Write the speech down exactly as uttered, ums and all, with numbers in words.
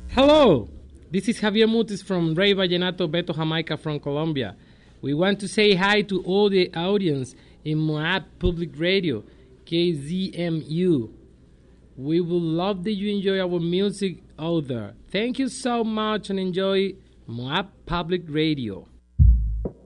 Hello, this is Javier Mutis from Rey Vallenato Beto Jamaica from Colombia. We want to say hi to all the audience in Moab Public Radio, K Z M U. We would love that you enjoy our music out there. Thank you so much and enjoy Moab Public Radio.